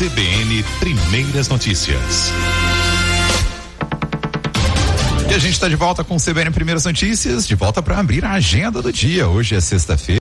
CBN Primeiras Notícias. E a gente está de volta com o CBN Primeiras Notícias, de volta para abrir a agenda do dia. Hoje é sexta-feira,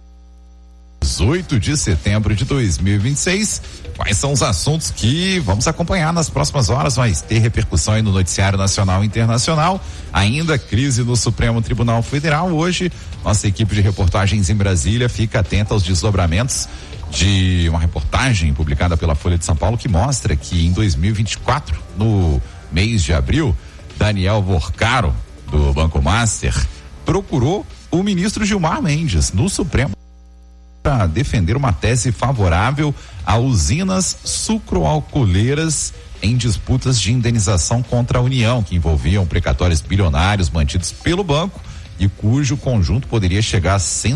18 de setembro de 2026. Quais são os assuntos que vamos acompanhar nas próximas horas? Vai ter repercussão aí no noticiário nacional e internacional. Ainda crise no Supremo Tribunal Federal. Hoje, nossa equipe de reportagens em Brasília fica atenta aos desdobramentos de uma reportagem publicada pela Folha de São Paulo que mostra que em 2024, no mês de abril, Daniel Vorcaro, do Banco Master, procurou o ministro Gilmar Mendes no Supremo para defender uma tese favorável a usinas sucroalcooleiras em disputas de indenização contra a União, que envolviam precatórios bilionários mantidos pelo banco e cujo conjunto poderia chegar a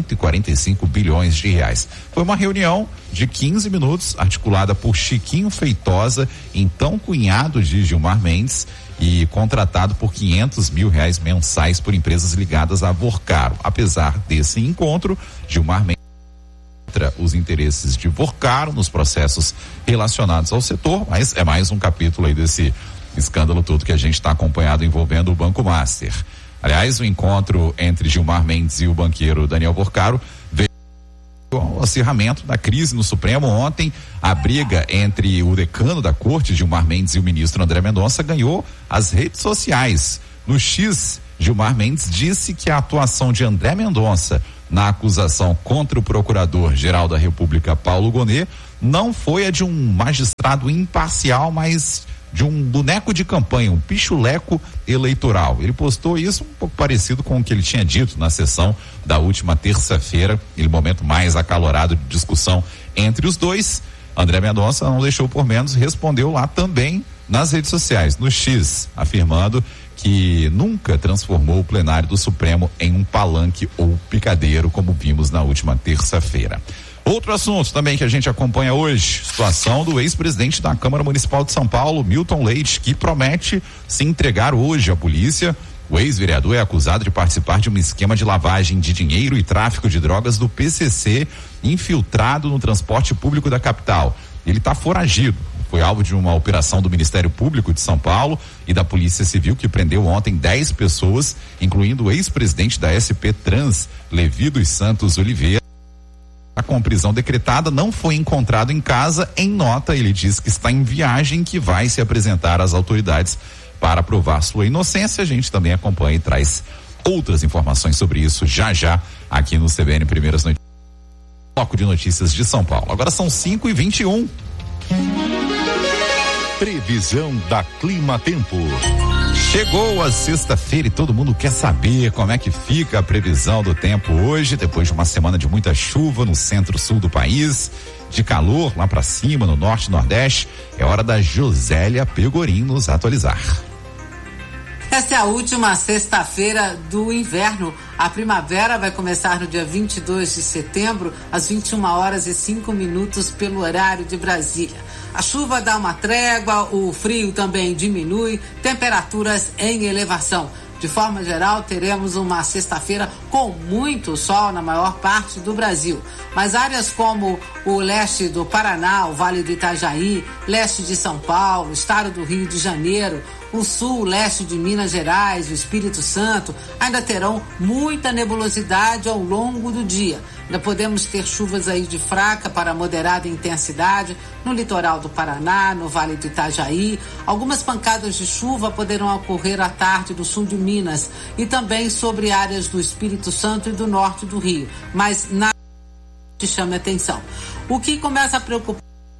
145 bilhões de reais. Foi uma reunião de 15 minutos, articulada por Chiquinho Feitosa, então cunhado de Gilmar Mendes, e contratado por R$500 mil mensais por empresas ligadas a Vorcaro. Apesar desse encontro, Gilmar Mendes os interesses de Vorcaro nos processos relacionados ao setor, mas é mais um capítulo aí desse escândalo todo que a gente está acompanhado envolvendo o Banco Master. Aliás, o encontro entre Gilmar Mendes e o banqueiro Daniel Vorcaro veio ao acirramento da crise no Supremo. Ontem, a briga entre o decano da corte, Gilmar Mendes, e o ministro André Mendonça ganhou as redes sociais. No X, Gilmar Mendes disse que a atuação de André Mendonça na acusação contra o procurador-geral da República, Paulo Gonet, não foi a de um magistrado imparcial, mas de um boneco de campanha, um pichuleco eleitoral. Ele postou isso um pouco parecido com o que ele tinha dito na sessão da última terça-feira, aquele momento mais acalorado de discussão entre os dois. André Mendonça não deixou por menos, respondeu lá também nas redes sociais, no X, afirmando que nunca transformou o plenário do Supremo em um palanque ou picadeiro, como vimos na última terça-feira. Outro assunto também que a gente acompanha hoje, situação do ex-presidente da Câmara Municipal de São Paulo, Milton Leite, que promete se entregar hoje à polícia. O ex-vereador é acusado de participar de um esquema de lavagem de dinheiro e tráfico de drogas do PCC, infiltrado no transporte público da capital. Ele está foragido. Foi alvo de uma operação do Ministério Público de São Paulo e da Polícia Civil, que prendeu ontem 10 pessoas, incluindo o ex-presidente da SP Trans, Levi dos Santos Oliveira. Com prisão decretada, não foi encontrado em casa. Em nota, ele diz que está em viagem, que vai se apresentar às autoridades para provar sua inocência. A gente também acompanha e traz outras informações sobre isso já aqui no CBN Primeiras Notícias, bloco de notícias de São Paulo. Agora são 5h21. Previsão da Clima Tempo. Chegou a sexta-feira e todo mundo quer saber como é que fica a previsão do tempo hoje, depois de uma semana de muita chuva no centro-sul do país, de calor lá pra cima, no norte e nordeste. É hora da Josélia Pegorim nos atualizar. Esta é a última sexta-feira do inverno. A primavera vai começar no dia 22 de setembro, às 21h05 pelo horário de Brasília. A chuva dá uma trégua, o frio também diminui, temperaturas em elevação. De forma geral, teremos uma sexta-feira com muito sol na maior parte do Brasil. Mas áreas como o leste do Paraná, o Vale do Itajaí, leste de São Paulo, estado do Rio de Janeiro, o sul, leste de Minas Gerais, o Espírito Santo, ainda terão muita nebulosidade ao longo do dia. Ainda podemos ter chuvas aí de fraca para moderada intensidade no litoral do Paraná, no Vale do Itajaí. Algumas pancadas de chuva poderão ocorrer à tarde no sul de Minas e também sobre áreas do Espírito Santo e do norte do Rio. Mas nada que chame atenção. O que começa a preocupar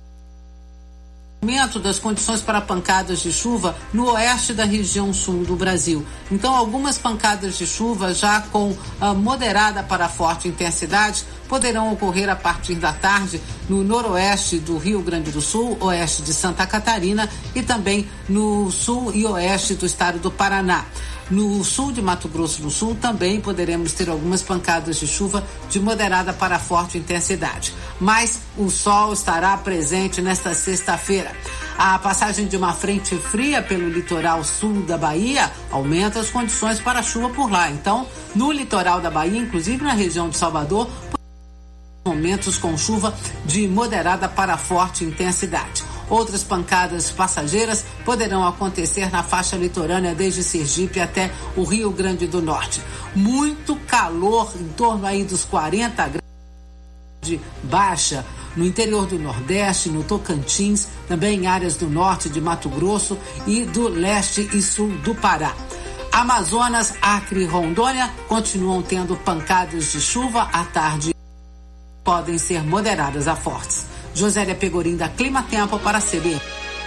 aumento das condições para pancadas de chuva no oeste da região sul do Brasil. Então, algumas pancadas de chuva já com moderada para forte intensidade poderão ocorrer a partir da tarde no noroeste do Rio Grande do Sul, oeste de Santa Catarina e também no sul e oeste do estado do Paraná. No sul de Mato Grosso do Sul também poderemos ter algumas pancadas de chuva de moderada para forte intensidade. Mas o sol estará presente nesta sexta-feira. A passagem de uma frente fria pelo litoral sul da Bahia aumenta as condições para chuva por lá. Então, no litoral da Bahia, inclusive na região de Salvador, momentos com chuva de moderada para forte intensidade. Outras pancadas passageiras poderão acontecer na faixa litorânea desde Sergipe até o Rio Grande do Norte. Muito calor, em torno aí dos 40 graus de baixa no interior do Nordeste, no Tocantins, também em áreas do norte de Mato Grosso e do leste e sul do Pará. Amazonas, Acre e Rondônia continuam tendo pancadas de chuva à tarde, podem ser moderadas a fortes. Josélia Pegorim, da Clima Tempo, para a CBN.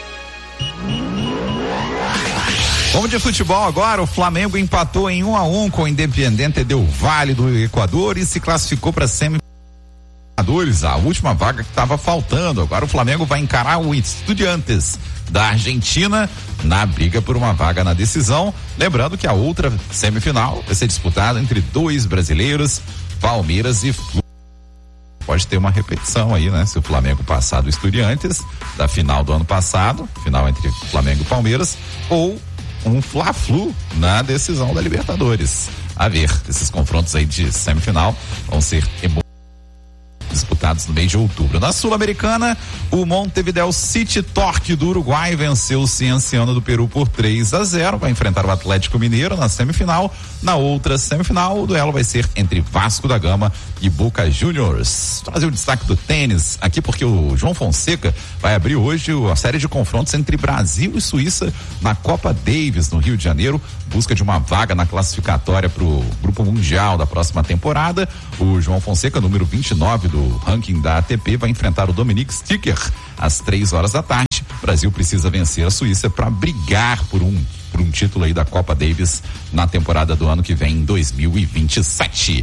Vamos de futebol agora. O Flamengo empatou em 1-1 com o Independiente del Valle do Equador e se classificou para semifinais. A última vaga que estava faltando. Agora o Flamengo vai encarar o Estudiantes da Argentina na briga por uma vaga na decisão. Lembrando que a outra semifinal vai ser disputada entre dois brasileiros, Palmeiras e Flu. Pode ter uma repetição aí, né? Se o Flamengo passar do Estudiantes da final do ano passado, final entre Flamengo e Palmeiras, ou um Fla-Flu na decisão da Libertadores. A ver, esses confrontos aí de semifinal vão ser disputados no mês de outubro. Na Sul-Americana, o Montevideo City Torque do Uruguai venceu o Cienciano do Peru por 3-0, vai enfrentar o Atlético Mineiro na semifinal. Na outra semifinal, o duelo vai ser entre Vasco da Gama e Boca Juniors. Vou trazer o destaque do tênis aqui porque o João Fonseca vai abrir hoje a série de confrontos entre Brasil e Suíça na Copa Davis no Rio de Janeiro, busca de uma vaga na classificatória para o Grupo Mundial da próxima temporada. O João Fonseca, número 29 do ranking da ATP, vai enfrentar o Dominic Sticker às 3 horas da tarde. O Brasil precisa vencer a Suíça para brigar por um título aí da Copa Davis na temporada do ano que vem, em 2027.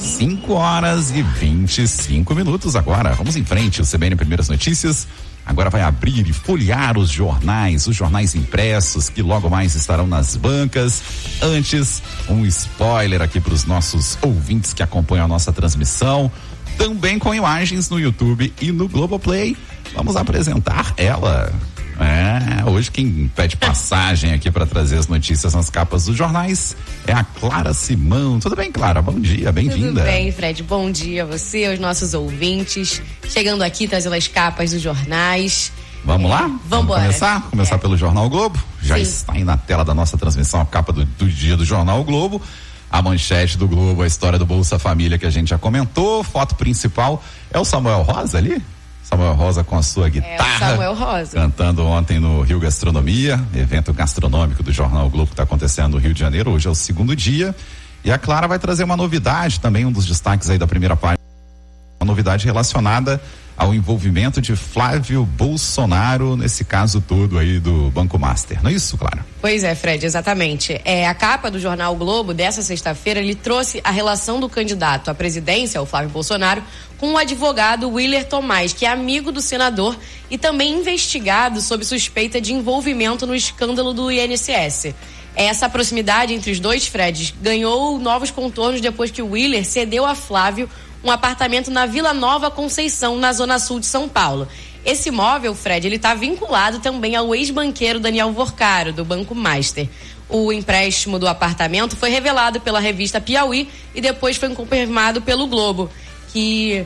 5h25 agora. Vamos em frente. O CBN Primeiras Notícias agora vai abrir e folhear os jornais impressos que logo mais estarão nas bancas. Antes, um spoiler aqui para os nossos ouvintes que acompanham a nossa transmissão, também com imagens no YouTube e no Globoplay. Vamos apresentar ela. Hoje quem pede passagem aqui para trazer as notícias nas capas dos jornais é a Clara Simão. Tudo bem, Clara? Bom dia, bem-vinda. Tudo bem, Fred. Bom dia a você, aos nossos ouvintes. Chegando aqui, trazendo as capas dos jornais. Vamos lá? Vamos começar pelo Jornal Globo. Já Sim. Está aí na tela da nossa transmissão a capa do dia do Jornal Globo. A manchete do Globo, a história do Bolsa Família que a gente já comentou. Foto principal é o Samuel Rosa ali? Samuel Rosa com a sua guitarra. Samuel Rosa. Cantando ontem no Rio Gastronomia, evento gastronômico do Jornal Globo que está acontecendo no Rio de Janeiro. Hoje é o segundo dia. E a Clara vai trazer uma novidade também, um dos destaques aí da primeira página. Uma novidade relacionada ao envolvimento de Flávio Bolsonaro nesse caso todo aí do Banco Master. Não é isso, Clara? Pois é, Fred, exatamente. A capa do Jornal Globo dessa sexta-feira, ele trouxe a relação do candidato à presidência, o Flávio Bolsonaro, com o advogado Willer Tomás, que é amigo do senador e também investigado sob suspeita de envolvimento no escândalo do INSS. Essa proximidade entre os dois, Fred, ganhou novos contornos depois que o Willer cedeu a Flávio um apartamento na Vila Nova Conceição, na zona sul de São Paulo. Esse imóvel, Fred, ele está vinculado também ao ex-banqueiro Daniel Vorcaro, do Banco Master. O empréstimo do apartamento foi revelado pela revista Piauí e depois foi confirmado pelo Globo, e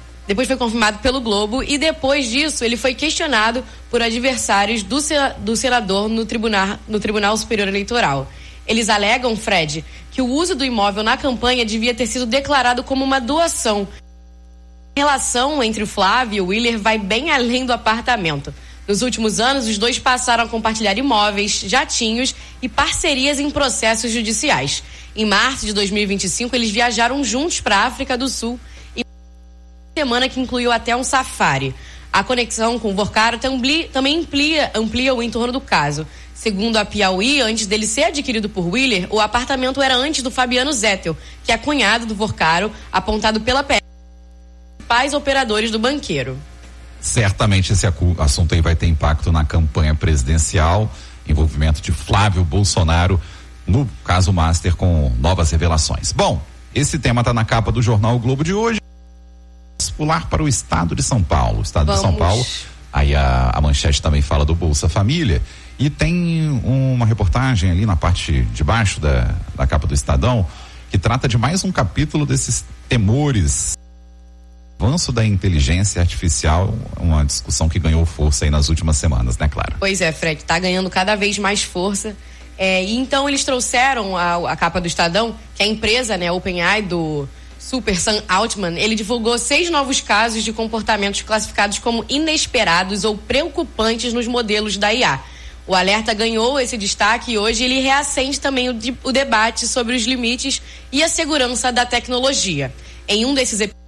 depois disso ele foi questionado por adversários do senador no Tribunal Superior Eleitoral. Eles alegam, Fred, que o uso do imóvel na campanha devia ter sido declarado como uma doação. A relação entre o Flávio e o Willer vai bem além do apartamento. Nos últimos anos, os dois passaram a compartilhar imóveis, jatinhos e parcerias em processos judiciais. Em março de 2025, eles viajaram juntos para a África do Sul em uma semana que incluiu até um safari. A conexão com o Vorcaro também amplia o entorno do caso. Segundo a Piauí, antes dele ser adquirido por Willer, o apartamento era antes do Fabiano Zettel, que é cunhado do Vorcaro, apontado pela PF, principais operadores do banqueiro. Certamente esse assunto aí vai ter impacto na campanha presidencial, envolvimento de Flávio Bolsonaro no caso Master com novas revelações. Bom, esse tema está na capa do Jornal o Globo de hoje. Vamos pular para o estado de São Paulo. De São Paulo, aí a manchete também fala do Bolsa Família. E tem uma reportagem ali na parte de baixo da capa do Estadão que trata de mais um capítulo desses temores avanço da inteligência artificial, uma discussão que ganhou força aí nas últimas semanas, né, Clara? Pois é, Fred, tá ganhando cada vez mais força. E então eles trouxeram a capa do Estadão, que a empresa, né, OpenAI, do Super Sam Altman, ele divulgou 6 novos casos de comportamentos classificados como inesperados ou preocupantes nos modelos da IA. O alerta ganhou esse destaque e hoje ele reacende também o debate sobre os limites e a segurança da tecnologia. Em um desses episódios,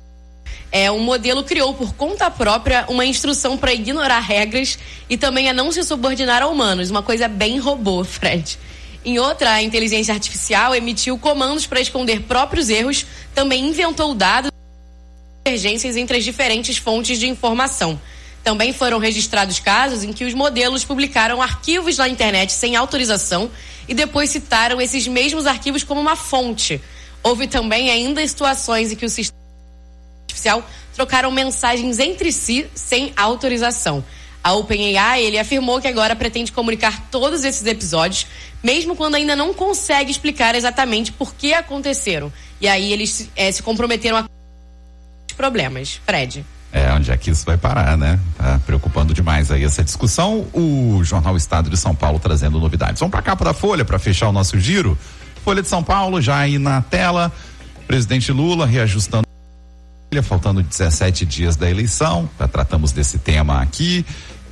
um modelo criou por conta própria uma instrução para ignorar regras e também a não se subordinar a humanos, uma coisa bem robô, Fred. Em outra, a inteligência artificial emitiu comandos para esconder próprios erros, também inventou dados e divergências entre as diferentes fontes de informação. Também foram registrados casos em que os modelos publicaram arquivos na internet sem autorização e depois citaram esses mesmos arquivos como uma fonte. Houve também ainda situações em que o sistema artificial trocaram mensagens entre si sem autorização. A OpenAI, ele afirmou que agora pretende comunicar todos esses episódios, mesmo quando ainda não consegue explicar exatamente por que aconteceram. E aí eles se comprometeram a problemas. Fred. Onde é que isso vai parar, né? Tá preocupando demais aí essa discussão. O Jornal Estado de São Paulo trazendo novidades. Vamos para a capa da Folha para fechar o nosso giro. Folha de São Paulo já aí na tela. Presidente Lula reajustando, faltando 17 dias da eleição. Já tratamos desse tema aqui.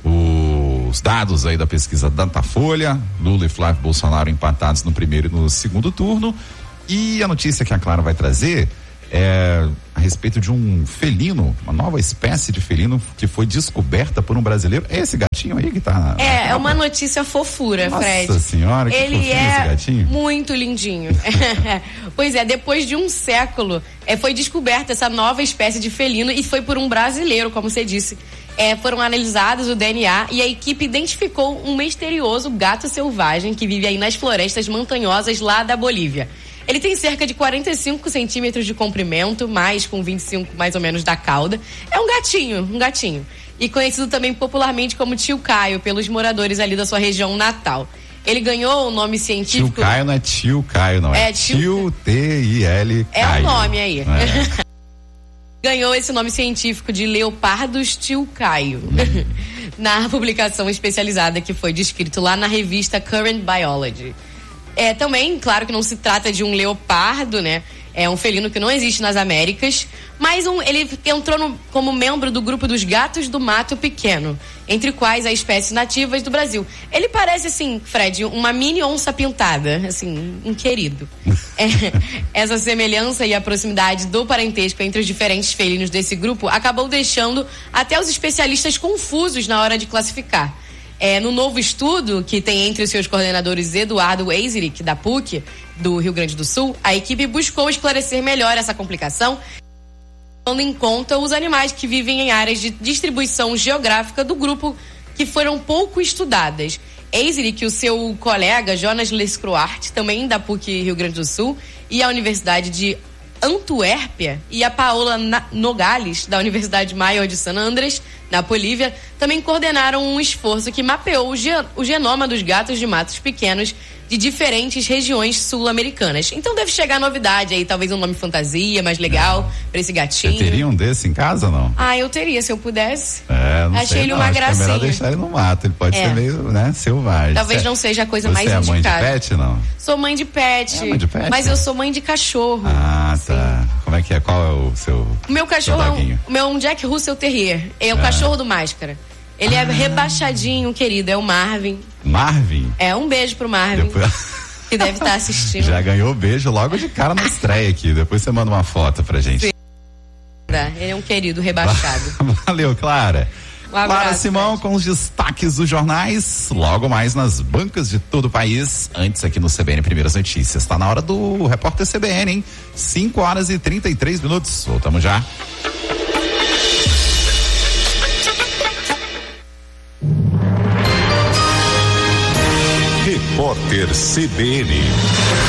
Os dados aí da pesquisa Datafolha, Lula e Flávio Bolsonaro empatados no primeiro e no segundo turno. E a notícia que a Clara vai trazer é a respeito de um felino, uma nova espécie de felino que foi descoberta por um brasileiro. É esse gatinho aí que tá é uma notícia fofura, Nossa Fred. Nossa senhora, que ele fofinho esse gatinho. Muito lindinho. Pois é, depois de um século foi descoberta essa nova espécie de felino e foi por um brasileiro, como você disse. Foram analisados o DNA e a equipe identificou um misterioso gato selvagem que vive aí nas florestas montanhosas lá da Bolívia. Ele tem cerca de 45 centímetros de comprimento, mais com 25 mais ou menos da cauda. É um gatinho. E conhecido também popularmente como Tio Caio, pelos moradores ali da sua região natal. Ele ganhou o nome científico... Tio Caio não é Tio Caio, não. É Tio T-I-L Caio. É o nome aí. Ganhou esse nome científico de Leopardos Tio Caio. Na publicação especializada que foi descrito lá na revista Current Biology. Também, claro que não se trata de um leopardo, né? É um felino que não existe nas Américas, mas ele entrou como membro do grupo dos gatos do mato pequeno, entre quais as espécies nativas do Brasil. Ele parece, assim, Fred, uma mini onça pintada, assim, um querido. Essa semelhança e a proximidade do parentesco entre os diferentes felinos desse grupo acabou deixando até os especialistas confusos na hora de classificar. No novo estudo, que tem entre os seus coordenadores Eduardo Eiserick, da PUC, do Rio Grande do Sul, a equipe buscou esclarecer melhor essa complicação, tendo em conta os animais que vivem em áreas de distribuição geográfica do grupo que foram pouco estudadas. Eiserick e o seu colega Jonas Lescroart, também da PUC Rio Grande do Sul, e a Universidade de Antuérpia, e a Paola Nogales, da Universidade Maior de San Andrés, na Bolívia, também coordenaram um esforço que mapeou o genoma dos gatos de matos pequenos de diferentes regiões sul-americanas. Então deve chegar novidade aí, talvez um nome fantasia mais legal pra esse gatinho. Você teria um desse em casa ou não? Eu teria, se eu pudesse. Não Achei sei, ele não. uma Acho gracinha. Que é melhor deixar ele no mato, ele pode ser meio, né, selvagem. Talvez não seja a coisa mais indicada. Você é mãe de pet, não? Sou mãe de pet. Mãe de pet? Mas eu sou mãe de cachorro. Tá. Sim. Como é que é? Qual é o seu... O meu cachorro é um Jack Russell Terrier. É o cachorro do Máscara. Ele é rebaixadinho, querido. É o Marvin. Marvin? Um beijo pro Marvin. Que deve estar assistindo. Já ganhou beijo logo de cara na estreia aqui. Depois você manda uma foto pra gente. Sim. Ele é um querido rebaixado. Valeu, Clara. Um abraço, Clara Simão, Fred, com os destaques dos jornais, logo mais nas bancas de todo o país, antes aqui no CBN Primeiras Notícias. Tá na hora do Repórter CBN, hein? 5h33. Voltamos já. Repórter CBN.